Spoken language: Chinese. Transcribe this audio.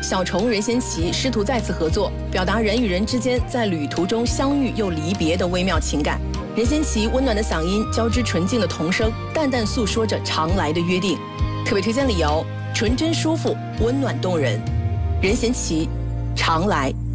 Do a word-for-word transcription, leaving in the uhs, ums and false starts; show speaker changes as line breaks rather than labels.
小虫任贤齐师徒再次合作，表达人与人之间在旅途中相遇又离别的微妙情感。任贤齐温暖的嗓音交织纯净的童声，淡淡诉说着常来的约定。特别推荐理由：纯真舒服，温暖动人。任贤齐，常来。